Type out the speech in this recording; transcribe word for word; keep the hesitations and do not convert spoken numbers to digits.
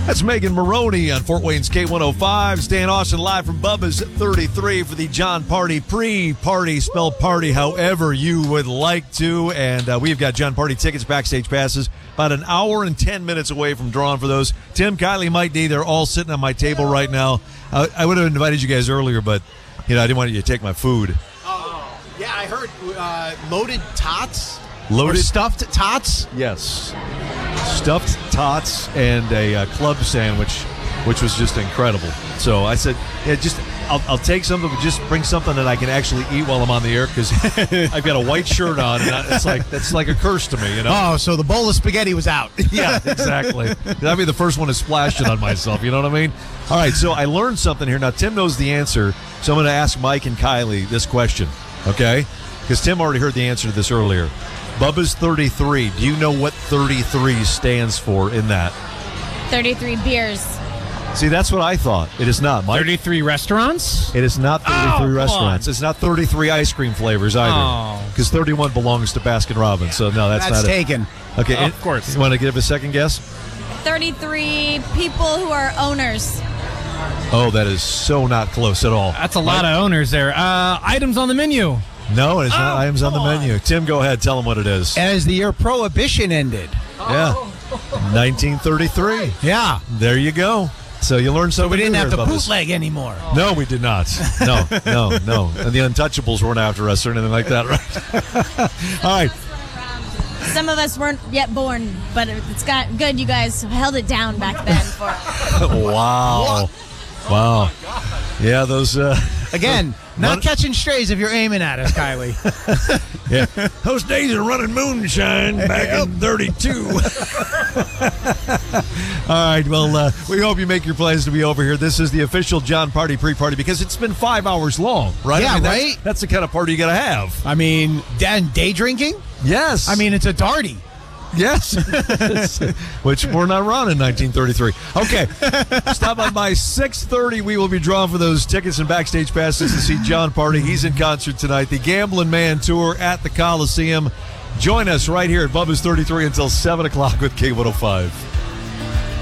That's Megan Maroney on Fort Wayne's K one oh five. Stan Austin live from Bubba's thirty-three for the John Party pre-party, spelled party however you would like to. And uh, we've got John Party tickets, backstage passes, about an hour and ten minutes away from drawing for those. Tim, Kylie, Mike D, they're all sitting on my table right now. Uh, I would have invited you guys earlier, but you know I didn't want you to take my food. Oh, yeah, I heard uh, loaded tots. Loaded or stuffed tots? Yes. Stuffed tots and a uh, club sandwich, which was just incredible. So I said, yeah, just I'll, I'll take something, but just bring something that I can actually eat while I'm on the air because I've got a white shirt on, and I, it's like that's like a curse to me, you know. Oh, so the bowl of spaghetti was out. Yeah, exactly. That'd be the first one to splash it on myself. You know what I mean? All right, so I learned something here. Now Tim knows the answer, so I'm going to ask Mike and Kylie this question, okay? Because Tim already heard the answer to this earlier. Bubba's thirty-three. Do you know what thirty-three stands for in that? thirty-three beers. See, that's what I thought. It is not. Mike? thirty-three restaurants? It is not thirty-three Oh, restaurants. on. It's not thirty-three ice cream flavors either. Oh. Because thirty-one belongs to Baskin Robbins. So, no, that's, That's not taken. it. Okay, Of and- course. You want to give a second guess? thirty-three people who are owners. Oh, that is so not close at all. That's a lot of owners there. Uh, items on the menu. No, it's not Oh, items on the come on. menu. Tim, go ahead. Tell them what it is. As the year Prohibition ended. Yeah. nineteen thirty-three. Yeah. There you go. So you learned something We didn't new have here, to Bubba's. bootleg anymore. No, we did not. No, no, no. And the Untouchables weren't after us or anything like that, right? All right. Some of us weren't yet born, but it's got good. You guys held it down back then for us. Wow. Wow. Yeah, those... Uh, Again, not Run- catching strays if you're aiming at us, Kylie. yeah. Those days of running moonshine back in thirty-two. All right, well, uh, we hope you make your plans to be over here. This is the official John Party pre-party because it's been five hours long, right? Yeah, I mean, that's- right? That's the kind of party you got to have. I mean, Dan, day drinking? Yes. I mean, it's a darty. Yes, which we're not around in nineteen thirty-three. Okay, stop on by six thirty. We will be drawing for those tickets and backstage passes to see John Party. He's in concert tonight. The Gambling Man Tour at the Coliseum. Join us right here at Bubba's thirty-three until seven o'clock with K one oh five.